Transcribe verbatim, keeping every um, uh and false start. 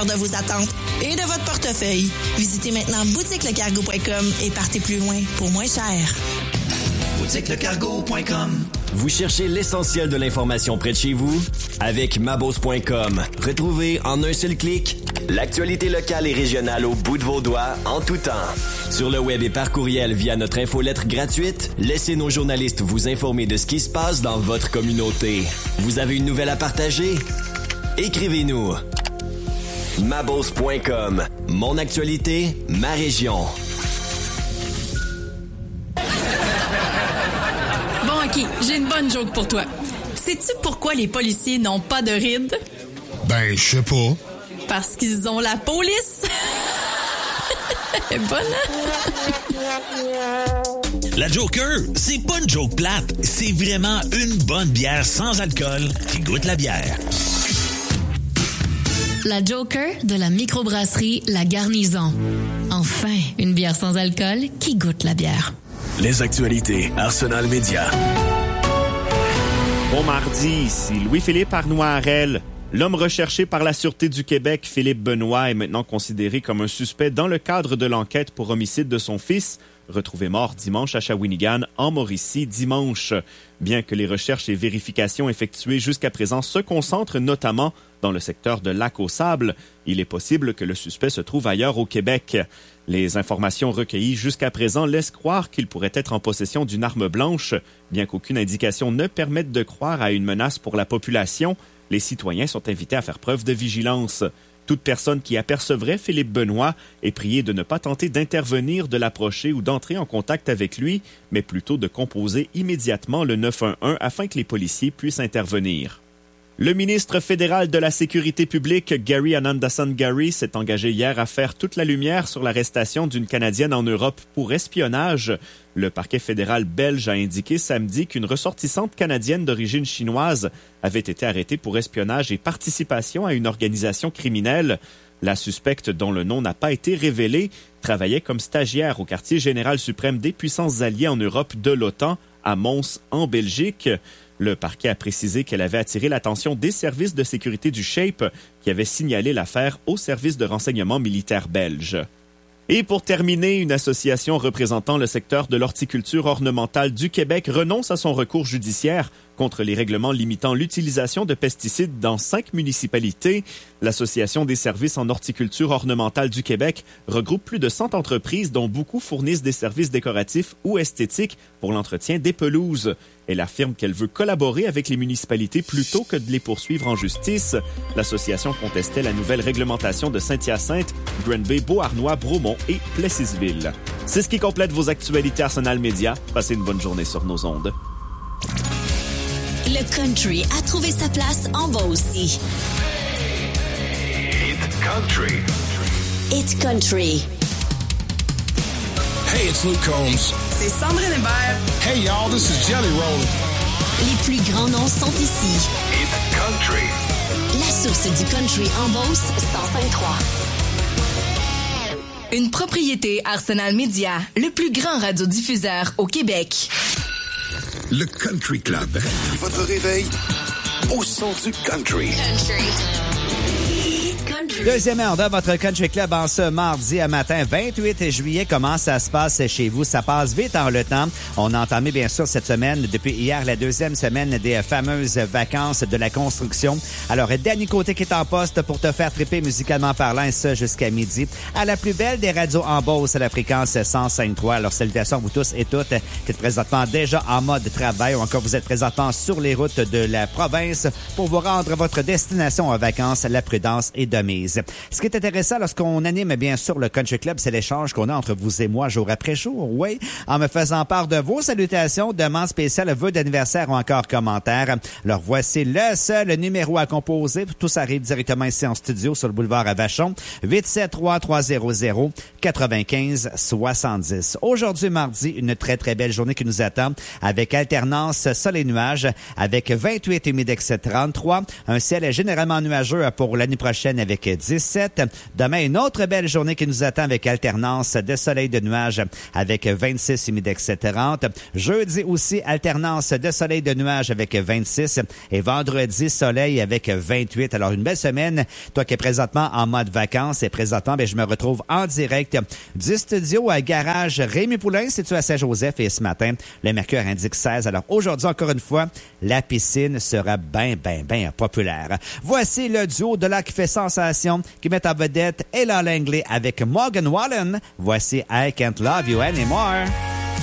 de vos attentes et de votre portefeuille. Visitez maintenant boutique le cargo point com et partez plus loin pour moins cher. boutique le cargo point com. Vous cherchez l'essentiel de l'information près de chez vous? Avec mabos point com, retrouvez en un seul clic l'actualité locale et régionale au bout de vos doigts en tout temps. Sur le web et par courriel via notre infolettre gratuite, laissez nos journalistes vous informer de ce qui se passe dans votre communauté. Vous avez une nouvelle à partager? Écrivez-nous. mabos point com, mon actualité, ma région. Bon, OK, j'ai une bonne joke pour toi. Sais-tu pourquoi les policiers n'ont pas de rides? Ben, je sais pas. Parce qu'ils ont la police. Bonne, hein? La Joker, c'est pas une joke plate. C'est vraiment une bonne bière sans alcool qui goûte la bière. La Joker de la microbrasserie La Garnison. Enfin, une bière sans alcool qui goûte la bière. Les actualités Arsenal Média. Bon mardi, ici Louis-Philippe Arnois-Harel. L'homme recherché par la Sûreté du Québec, Philippe Benoît, est maintenant considéré comme un suspect dans le cadre de l'enquête pour homicide de son fils, retrouvé mort dimanche à Shawinigan, en Mauricie, dimanche. Bien que les recherches et vérifications effectuées jusqu'à présent se concentrent notamment dans le secteur de Lac-aux-Sables, il est possible que le suspect se trouve ailleurs au Québec. Les informations recueillies jusqu'à présent laissent croire qu'il pourrait être en possession d'une arme blanche. Bien qu'aucune indication ne permette de croire à une menace pour la population, les citoyens sont invités à faire preuve de vigilance. Toute personne qui apercevrait Philippe Benoît est priée de ne pas tenter d'intervenir, de l'approcher ou d'entrer en contact avec lui, mais plutôt de composer immédiatement le neuf un un afin que les policiers puissent intervenir. Le ministre fédéral de la Sécurité publique, Gary Anandasan-Gary, s'est engagé hier à faire toute la lumière sur l'arrestation d'une Canadienne en Europe pour espionnage. Le parquet fédéral belge a indiqué samedi qu'une ressortissante canadienne d'origine chinoise avait été arrêtée pour espionnage et participation à une organisation criminelle. La suspecte, dont le nom n'a pas été révélé, travaillait comme stagiaire au quartier général suprême des puissances alliées en Europe de l'OTAN, à Mons, en Belgique. Le parquet a précisé qu'elle avait attiré l'attention des services de sécurité du SHAPE qui avaient signalé l'affaire au service de renseignement militaire belge. Et pour terminer, une association représentant le secteur de l'horticulture ornementale du Québec renonce à son recours judiciaire contre les règlements limitant l'utilisation de pesticides dans cinq municipalités. L'Association des services en horticulture ornementale du Québec regroupe plus de cent entreprises dont beaucoup fournissent des services décoratifs ou esthétiques pour l'entretien des pelouses. Elle affirme qu'elle veut collaborer avec les municipalités plutôt que de les poursuivre en justice. L'association contestait la nouvelle réglementation de Saint-Hyacinthe, Granby, Beauharnois, Bromont et Plessisville. C'est ce qui complète vos actualités Arsenal Média. Passez une bonne journée sur nos ondes. Le country a trouvé sa place en bas aussi. Hit Country. Hit Country. Hey, it's Luke Combs. C'est Sandrine Hébert. Hey, y'all, this is Jelly Roll. Les plus grands noms sont ici. Hit Country. La source du country en Beauce, cent cinq trois. Une propriété Arsenal Média, le plus grand radiodiffuseur au Québec. Le Country Club. Votre réveil au son du country. Country. Deuxième heure de votre Country Club en ce mardi à matin, vingt-huit juillet. Comment ça se passe chez vous? Ça passe vite en le temps. On a entamé, bien sûr, cette semaine, depuis hier, la deuxième semaine des fameuses vacances de la construction. Alors, Danny Côté qui est en poste pour te faire triper musicalement parlant, et ça jusqu'à midi. À la plus belle des radios en Beauce, à la fréquence cent cinq trois. Alors, salutations à vous tous et toutes qui êtes présentement déjà en mode travail ou encore vous êtes présentement sur les routes de la province pour vous rendre à votre destination en vacances, la prudence est de mise. Ce qui est intéressant lorsqu'on anime bien sûr le Country Club, c'est l'échange qu'on a entre vous et moi jour après jour. Oui, en me faisant part de vos salutations, demandes spéciales, vœux d'anniversaire ou encore commentaires. Alors voici le seul numéro à composer. Tout ça arrive directement ici en studio sur le boulevard à Vachon. huit sept trois trois zéro zéro quatre-vingt-quinze soixante-dix. Aujourd'hui mardi, une très très belle journée qui nous attend avec alternance sol et nuages avec vingt-huit humidex trente-trois. Un ciel généralement nuageux pour l'année prochaine avec dix-sept. Demain, une autre belle journée qui nous attend avec alternance de soleil de nuages avec vingt-six, humidex trente. Jeudi aussi, alternance de soleil de nuages avec vingt-six. Et vendredi, soleil avec vingt-huit. Alors, une belle semaine. Toi qui es présentement en mode vacances et présentement, bien, je me retrouve en direct du studio à Garage Rémi Poulain, situé à Saint-Joseph. Et ce matin, le mercure indique seize. Alors, aujourd'hui, encore une fois, la piscine sera bien, bien, bien populaire. Voici le duo de là qui fait sensation, qui met en vedette Ella Langley avec Morgan Wallen. Voici I Can't Love You Anymore.